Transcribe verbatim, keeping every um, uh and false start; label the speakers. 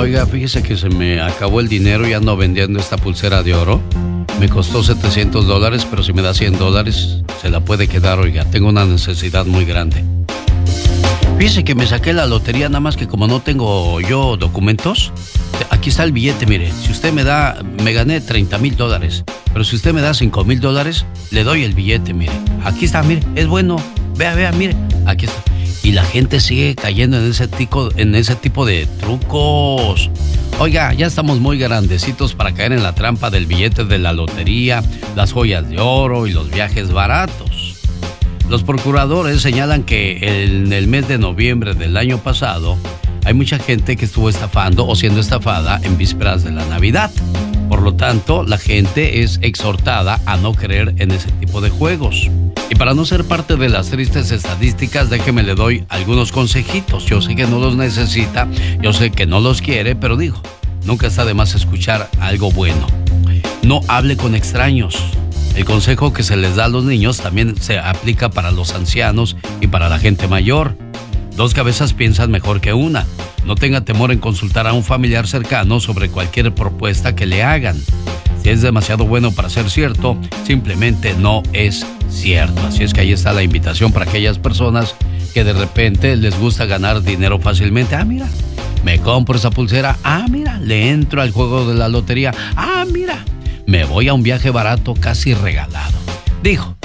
Speaker 1: Oiga, fíjese que se me acabó el dinero y ando vendiendo esta pulsera de oro. Me costó setecientos dólares, pero si me da cien dólares, se la puede quedar, oiga. Tengo una necesidad muy grande. Fíjese que me saqué la lotería, nada más que como no tengo yo documentos, aquí está el billete, mire. Si usted me da, me gané treinta mil dólares, pero si usted me da cinco mil dólares, le doy el billete, mire. Aquí está, mire, es bueno. Vea, vea, mire, aquí está. Y la gente sigue cayendo en ese tipo, en ese tipo de trucos. Oiga, ya estamos muy grandecitos para caer en la trampa del billete de la lotería, las joyas de oro y los viajes baratos. Los procuradores señalan que en el mes de noviembre del año pasado hay mucha gente que estuvo estafando o siendo estafada en vísperas de la Navidad. Por lo tanto, la gente es exhortada a no creer en ese tipo de juegos. Y para no ser parte de las tristes estadísticas, déjeme le doy algunos consejitos. Yo sé que no los necesita, yo sé que no los quiere, pero digo, nunca está de más escuchar algo bueno. No hable con extraños. El consejo que se les da a los niños también se aplica para los ancianos y para la gente mayor. Dos cabezas piensan mejor que una. No tenga temor en consultar a un familiar cercano sobre cualquier propuesta que le hagan. Si es demasiado bueno para ser cierto, simplemente no es cierto. Así es que ahí está la invitación para aquellas personas que de repente les gusta ganar dinero fácilmente. Ah, mira, me compro esa pulsera. Ah, mira, le entro al juego de la lotería. Ah, mira, me voy a un viaje barato casi regalado. Digo,